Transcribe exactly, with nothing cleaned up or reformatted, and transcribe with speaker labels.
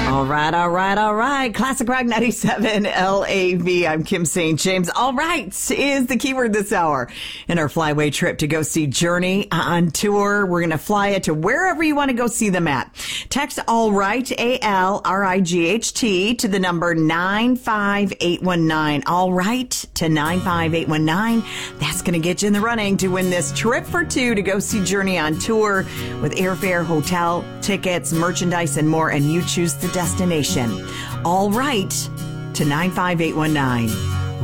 Speaker 1: All right, all right, all right. Classic Rock ninety-seven L A V. I'm Kim Saint James. All right is the keyword this hour in our flyway trip to go see Journey on tour. We're going to fly it to wherever you want to go see them at. Text all right, A L R I G H T, to the number nine five eight one nine. All right to nine five eight one nine. That's going to get you in the running to win this trip for two to go see Journey on tour with airfare, hotel, tickets, merchandise, and more. And you choose the destination. All right to nine five eight one nine.